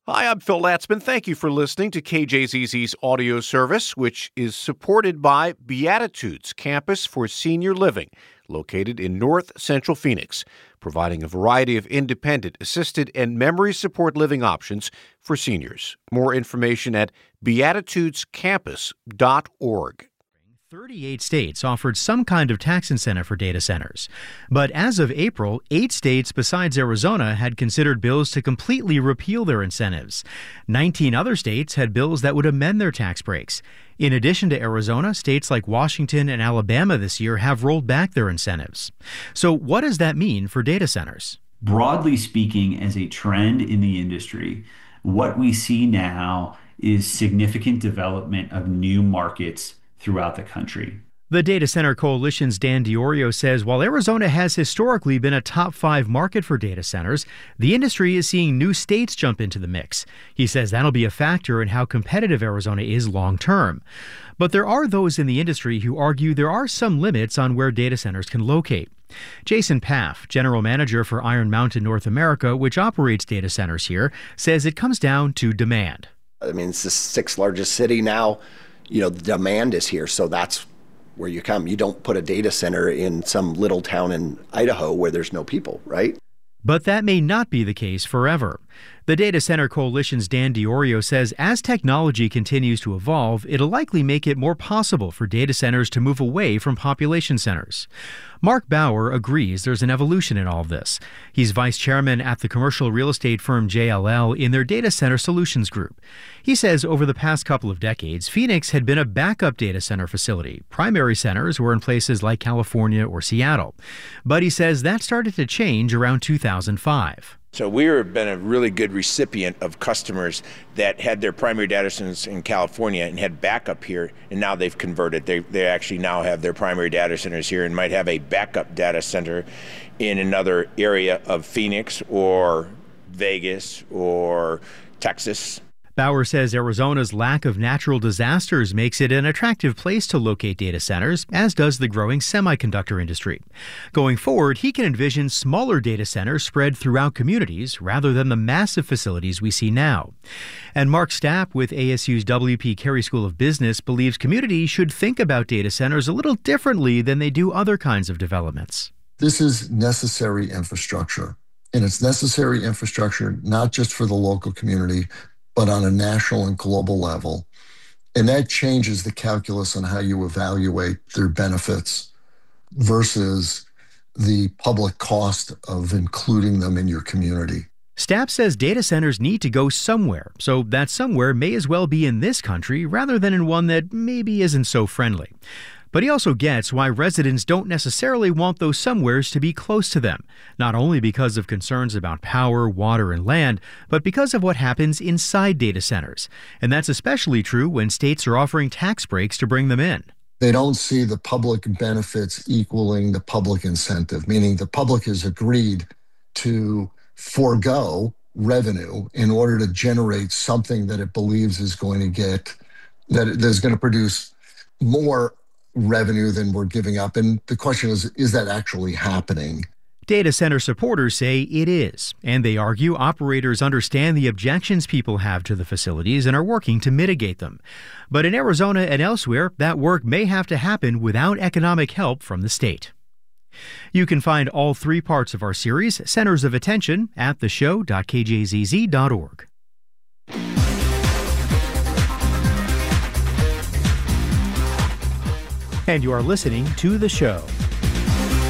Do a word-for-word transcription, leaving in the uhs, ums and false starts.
Hi, I'm Phil Latzman. Thank you for listening to K J Z Z's audio service, which is supported by Beatitudes Campus for Senior Living, located in North Central Phoenix, providing a variety of independent, assisted, and memory support living options for seniors. More information at beatitudes campus dot org. thirty-eight states offered some kind of tax incentive for data centers. But as of April, eight states besides Arizona had considered bills to completely repeal their incentives. nineteen other states had bills that would amend their tax breaks. In addition to Arizona, states like Washington and Alabama this year have rolled back their incentives. So what does that mean for data centers? Broadly speaking, as a trend in the industry, what we see now is significant development of new markets throughout the country. The Data Center Coalition's Dan Diorio says while Arizona has historically been a top five market for data centers, the industry is seeing new states jump into the mix. He says that'll be a factor in how competitive Arizona is long term. But there are those in the industry who argue there are some limits on where data centers can locate. Jason Paff, general manager for Iron Mountain North America, which operates data centers here, says it comes down to demand. I mean, it's the sixth largest city now. You know, the demand is here, so that's where you come. You don't put a data center in some little town in Idaho where there's no people, right? But that may not be the case forever. The Data Center Coalition's Dan Diorio says as technology continues to evolve, it'll likely make it more possible for data centers to move away from population centers. Mark Bauer agrees there's an evolution in all of this. He's vice chairman at the commercial real estate firm J L L in their Data Center Solutions Group. He says over the past couple of decades, Phoenix had been a backup data center facility. Primary centers were in places like California or Seattle. But he says that started to change around two thousand five. So we've been a really good recipient of customers that had their primary data centers in California and had backup here, and now they've converted. They they actually now have their primary data centers here and might have a backup data center in another area of Phoenix or Vegas or Texas. Bauer says Arizona's lack of natural disasters makes it an attractive place to locate data centers, as does the growing semiconductor industry. Going forward, he can envision smaller data centers spread throughout communities rather than the massive facilities we see now. And Mark Stapp with A S U's W P Carey School of Business believes communities should think about data centers a little differently than they do other kinds of developments. This is necessary infrastructure, and it's necessary infrastructure not just for the local community, but on a national and global level. And that changes the calculus on how you evaluate their benefits versus the public cost of including them in your community. Stapp says data centers need to go somewhere, so that somewhere may as well be in this country rather than in one that maybe isn't so friendly. But he also gets why residents don't necessarily want those somewheres to be close to them, not only because of concerns about power, water, and land, but because of what happens inside data centers. And that's especially true when states are offering tax breaks to bring them in. They don't see the public benefits equaling the public incentive, meaning the public has agreed to forego revenue in order to generate something that it believes is going to get, that is going to produce more revenue than we're giving up. And the question is, is that actually happening? Data center supporters say it is, and they argue operators understand the objections people have to the facilities and are working to mitigate them. But in Arizona and elsewhere, that work may have to happen without economic help from the state. You can find all three parts of our series, Centers of Attention, at the show dot k j z z dot org. And you are listening to The Show.